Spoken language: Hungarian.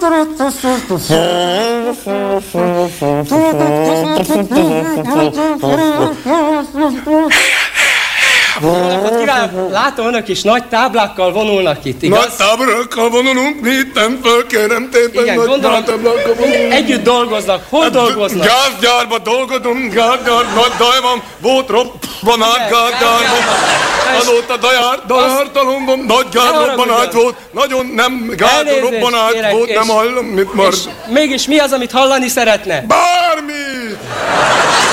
Látom, önök is nagy táblákkal vonulnak itt, igaz? Nagy táblákkal vonulunk, mi itten föl, kérem tépen, igen, nagy gondolom, táblákkal vonulunk. együtt dolgoznak. Hol dolgoznak? Gázgyárba dolgozunk, gázgyár, nagy daj van, volt robbanát gázgyárban. Azóta dajártalomban nagy gázrobbanát volt, nagyon nem gázrobbanát volt, nem hallom, mit már. És mégis mi az, amit hallani szeretne? Bármi!